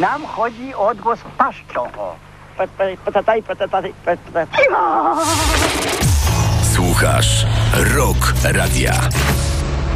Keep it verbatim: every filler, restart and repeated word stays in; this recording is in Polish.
Nam chodzi o odgłos paszczą. Słuchasz Rock Radia.